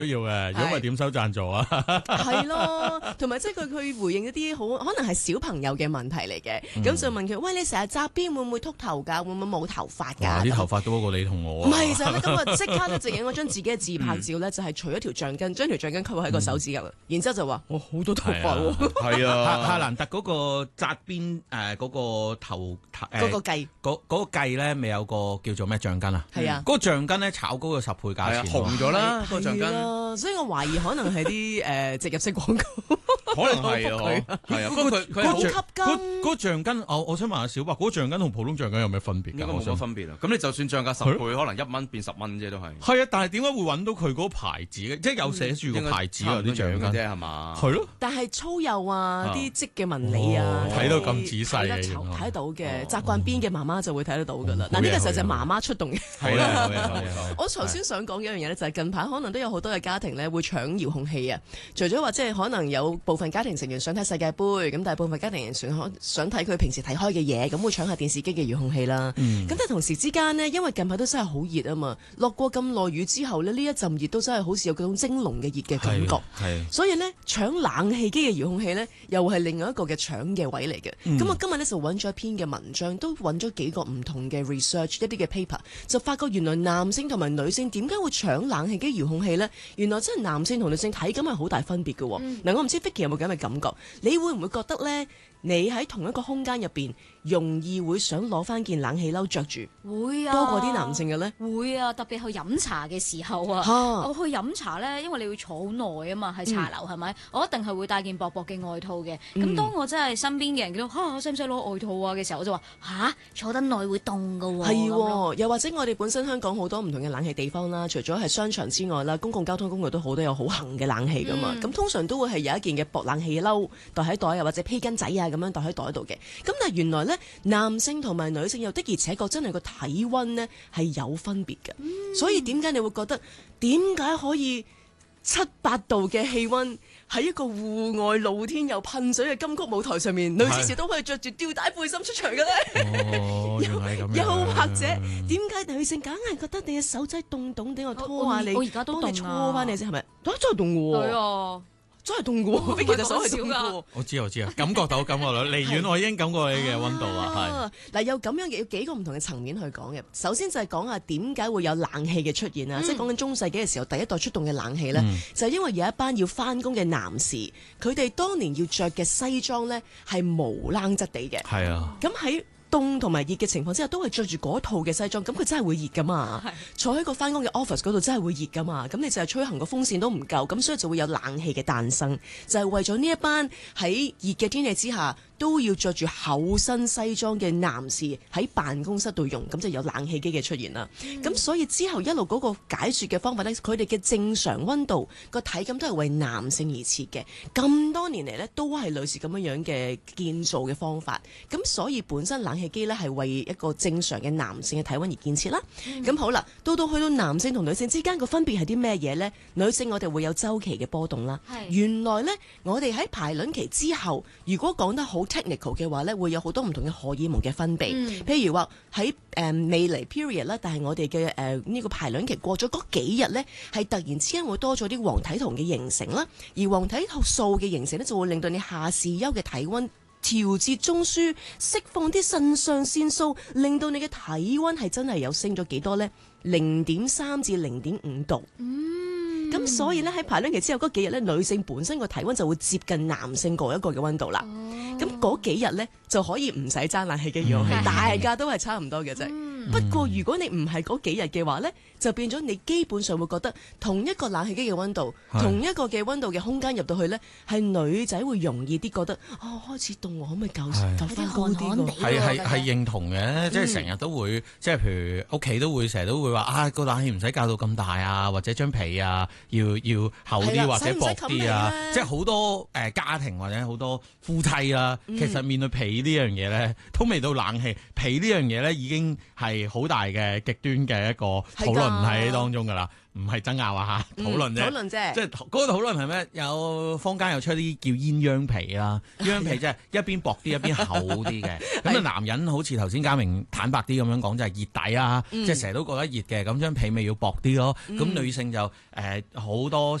要嘅，如果唔係點收贊助啊？ 係咯，同埋即係佢回應一啲好可能係小朋友嘅問題嚟嘅，咁就問佢：喂，你成日紮辮會唔會禿頭㗎？會唔會冇頭髮㗎？ 哇！啲頭髮多過你同我啊！ 唔係就係咁啊！即刻咧就影咗張自己嘅自拍照咧，就係除咗條橡筋，將條橡筋扣喺個手指入，然之後就話：我好多頭髮喎。 係啊，夏蘭特嗰個紮辮嗰個頭嗰個計嗰個計咧，未有個叫做咩橡筋啊？ 係啊， 嗰個橡筋咧炒高咗10倍價錢，紅咗啦個橡筋。 所以我懷疑可能係啲植入式廣告， 可能係啊，係啊。不過佢高級金嗰個橡筋，我想問下小白，嗰個橡筋同普通橡筋有咩分別㗎？ 應該冇乜分別啊。咁你就算漲價10倍，可能1蚊變10蚊啫，都係。 係啊，但係點解會揾到佢嗰個牌子嘅？即係有寫住個牌子啊啲橡筋啫，係嘛？ 係咯。 但係粗幼啊，啲織嘅紋理啊， 睇到咁仔細嘅， 睇得到嘅。習慣邊嘅媽媽就會睇得到㗎啦。嗱，呢個時候就係媽媽出動嘅。 係啦， 我頭先想講嘅一樣嘢咧，就係近排可能都有好多嘅家庭咧會搶遙控器啊。除咗話即係可能有部分家庭成員想睇世界盃，咁但係部分家庭人想睇佢平時睇開嘅嘢，咁會搶下電視機嘅遙控器啦。咁但係同時之間呢，因為近排都真係好熱啊嘛，落過咁耐雨之後呢，呢一陣熱都真係好似有嗰種蒸籠嘅熱嘅感覺。所以呢，搶冷氣機嘅遙控器呢，又係另外一個嘅搶嘅位嚟嘅。咁我今日呢，就揾咗一篇嘅文章，都揾咗幾個唔同嘅 research 一啲嘅 paper，就發覺原來男性同埋女性點解會搶冷氣機遙控器呢？原來真係男性同女性體感係好大分別嘅。嗱，我唔知 Vicky 有冇咁嘅感覺，你會唔會覺得呢？你喺同一個空間入邊，容易會想攞翻件冷氣褸着住， 會啊， 多過啲男性嘅咧？ 會啊，特別去飲茶嘅時候啊，我去飲茶咧，因為你會坐好耐啊嘛，喺茶樓係咪？我一定係會帶件薄薄嘅外套嘅。咁當我真係身邊嘅人見到使唔使攞外套啊嘅時候，我就話坐得耐會凍噶喎。 係，又或者我哋本身香港好多唔同嘅冷氣地方啦，除咗係商場之外啦，公共交通工具都好多有好行嘅冷氣噶嘛。咁通常都會係有一件嘅薄冷氣褸袋喺袋啊，或者披巾仔啊咁樣袋喺袋度嘅。咁但係原來咧，男性同埋女性又的而且確真係個體溫咧係有分別嘅。所以點解你會覺得點解可以7、8度嘅氣溫喺一個戶外露天又噴水嘅金曲舞台上面，女士都可以着住吊帶背心出場嘅咧？又或者點解女性梗係覺得你嘅手仔凍凍地，我拖下你， 我而家都凍啊， 幫你搓翻你先係咪？真係凍嘅喎。 係啊。 真係凍嘅喎，其實手係凍嘅。 我知啊，感覺到啦。離遠我已經感覺你嘅溫度啊，係。 嗱，有咁樣嘅有幾個唔同嘅層面去講嘅。首先就係講下點解會有冷氣嘅出現啊，即係講緊中世紀嘅時候第一代出動嘅冷氣咧，就係因為有一班要翻工嘅男士，佢哋當年要着嘅西裝咧係無冷質地嘅。 係啊。 咁喺凍同埋熱嘅情況之下，都係着住嗰套嘅西裝，咁佢真係會熱噶嘛？坐喺個翻工嘅 office 嗰度真係會熱噶嘛？咁你就係吹行個風扇都唔夠，咁所以就會有冷氣嘅誕生，就係為咗呢一班喺熱嘅天氣之下都要着住厚身西裝嘅男士喺辦公室度用，咁就有冷氣機嘅出現啦。咁所以之後一路嗰個解説嘅方法呢，佢哋嘅正常溫度個體感都係為男性而設嘅。咁多年嚟呢，都係類似咁樣嘅建造嘅方法。咁所以本身冷氣機呢係為一個正常嘅男性嘅體溫而建設啦。咁好啦，到去到男性同女性之間個分別係啲咩嘢呢？女性我哋會有週期嘅波動啦。原來呢，我哋喺排卵期之後，如果講得好technical 嘅話咧，會有好多唔同嘅荷爾蒙嘅分泌。譬如話喺未嚟 period 啦，但係我哋嘅呢個排卵期過咗嗰幾日咧，係突然之間會多咗啲黃體酮嘅形成啦。而黃體素嘅形成咧，就會令到你下視丘嘅體溫調節中樞，釋放啲腎上腺素，令到你嘅體溫係真係有升咗幾多咧？0.3至0.5度。咁所以咧喺排卵期之後嗰幾日咧，女性本身個體溫就會接近男性嗰一個嘅溫度啦。咁嗰幾日咧就可以唔使爭冷氣機遙控器，大家都係差唔多嘅啫。不過如果你唔係嗰幾日嘅話咧，就變咗你基本上會覺得同一個冷氣機嘅溫度，同一個嘅溫度嘅空間入到去咧，係女仔會容易啲覺得開始凍，我可唔可以夠翻高啲？ 係認同嘅，即係成日都會，即係譬如屋企都會成日都會話個冷氣唔使校到咁大啊，或者張被啊要厚啲或者薄啲啊，即係好多家庭或者好多夫妻啦，其實面對被呢樣嘢咧，都未到冷氣，被呢樣嘢咧已經係好大嘅極端嘅一個討論喺當中㗎啦。 唔係爭拗啊嚇，討論啫。 討論啫。 即係嗰個討論係咩？有坊間有出啲叫鴛鴦皮啦，鴛鴦皮即係一邊薄啲一邊厚啲嘅。咁啊男人好似頭先嘉明坦白啲咁樣講，就係熱底啊，即係成日都覺得熱嘅，咁張被咪要薄啲咯。咁女性就好多